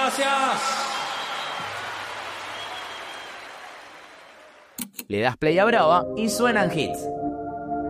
gracias. Le das play a Brava y suenan hits.